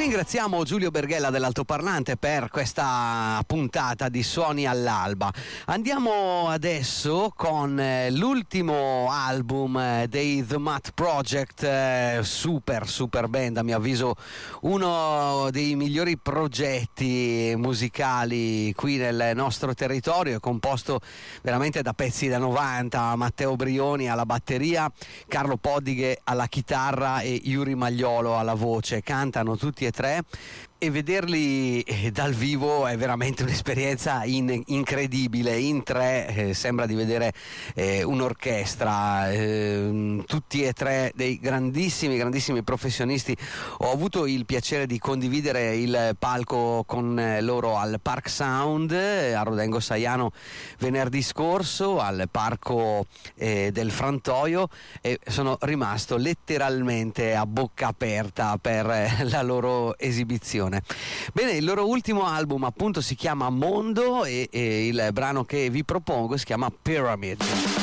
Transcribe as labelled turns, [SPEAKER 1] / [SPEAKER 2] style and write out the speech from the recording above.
[SPEAKER 1] Ringraziamo Giulio Berghella dell'Altoparlante per questa puntata di Suoni all'Alba. Andiamo adesso con l'ultimo album dei The Mutt Project, super band, a mio avviso uno dei migliori progetti musicali qui nel nostro territorio, è composto veramente da pezzi da 90, Matteo Brioni alla batteria, Carlo Poddighe alla chitarra e Yuri Magliolo alla voce. Cantano tutti e tre e vederli dal vivo è veramente un'esperienza incredibile. In tre sembra di vedere un'orchestra, tutti e tre dei grandissimi professionisti. Ho avuto il piacere di condividere il palco con loro al Park Sound a Rodengo Saiano venerdì scorso, al parco del Frantoio, e sono rimasto letteralmente a bocca aperta per la loro esibizione. Bene, il loro ultimo album appunto si chiama Mondo e il brano che vi propongo si chiama Pyramid.